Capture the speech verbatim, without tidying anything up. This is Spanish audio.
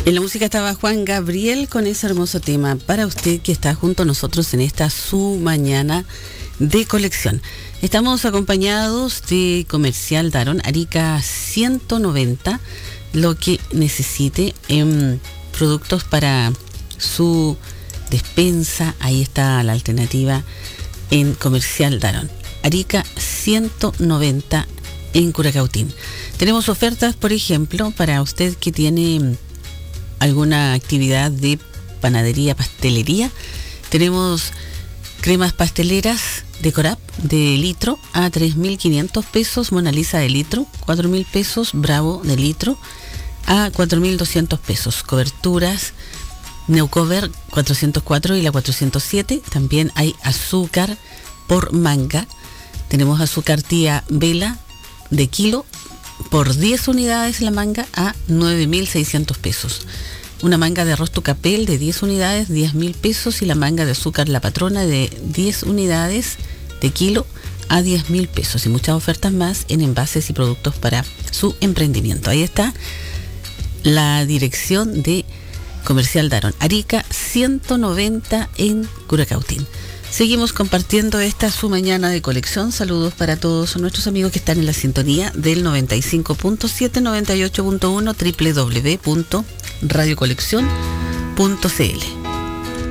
En la música estaba Juan Gabriel con ese hermoso tema para usted que está junto a nosotros en esta su mañana de colección. Estamos acompañados de Comercial Daron, Arica ciento noventa, lo que necesite en productos para su despensa. Ahí está la alternativa en Comercial Daron, Arica ciento noventa en Curacautín. Tenemos ofertas, por ejemplo, para usted que tiene alguna actividad de panadería, pastelería. Tenemos cremas pasteleras de Corap de litro a tres mil quinientos pesos, Mona Lisa de litro, cuatro mil pesos, Bravo de litro a cuatro mil doscientos pesos. Coberturas Neucover cuatrocientos cuatro y la cuatrocientos siete. También hay azúcar por manga. Tenemos azúcar tía Vela de kilo por diez unidades la manga a nueve mil seiscientos pesos. Una manga de arroz tucapel de diez unidades, diez mil pesos. Y la manga de azúcar La Patrona de diez unidades de kilo a diez mil pesos. Y muchas ofertas más en envases y productos para su emprendimiento. Ahí está la dirección de Comercial Daron, Arica ciento noventa en Curacautín. Seguimos compartiendo esta su mañana de colección. Saludos para todos nuestros amigos que están en la sintonía del noventa y cinco punto siete, noventa y ocho punto uno, doble u doble u doble u punto radio colección punto c l.